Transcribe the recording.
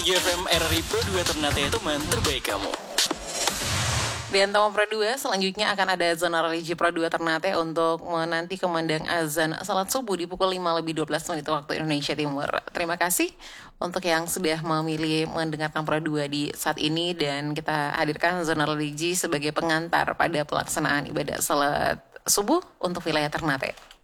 GFM RRI Pro 2 Ternate, teman terbaik kamu. Dan Tama Pro 2 selanjutnya akan ada zona religi Pro 2 Ternate untuk menanti kumandang azan salat subuh di pukul 5:12 waktu Indonesia Timur. Terima kasih untuk yang sudah memilih mendengarkan Pro 2 di saat ini, dan kita hadirkan zona religi sebagai pengantar pada pelaksanaan ibadah salat subuh untuk wilayah Ternate.